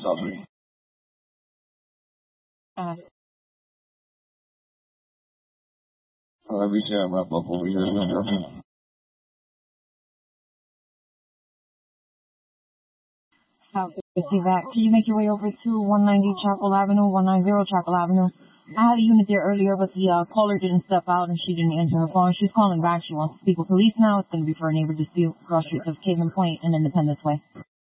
Southern. Every time I wrap up over here. South 50 Vac. Can you make your way over to 190 Chapel Avenue, 190 Chapel Avenue? I had a unit there earlier, but the caller didn't step out and she didn't answer her phone. She's calling back. She wants to speak with police now. It's going to be for a neighbor dispute across streets of Caven Point and Independence Way.